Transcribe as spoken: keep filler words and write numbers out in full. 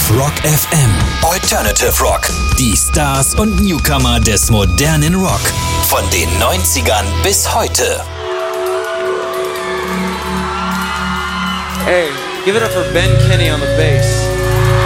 Rock F M. Alternative Rock. Die Stars und Newcomer des modernen Rock. Von den neunzigern bis heute. Hey, give it up for Ben Kinney on the bass.